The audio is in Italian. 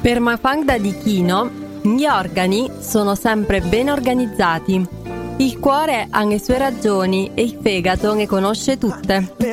Per Mafangda di Chino, gli organi sono sempre ben organizzati. Il cuore ha le sue ragioni e il fegato ne conosce tutte.